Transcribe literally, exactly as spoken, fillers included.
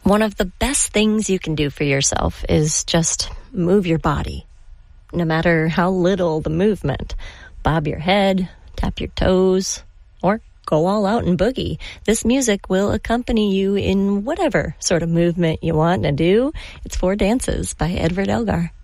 One of the best things you can do for yourself is just move your body, no matter how little the movement. Bob your head, tap your toes, or go all out and boogie. This music will accompany you in whatever sort of movement you want to do. It's Four Dances by Edward Elgar.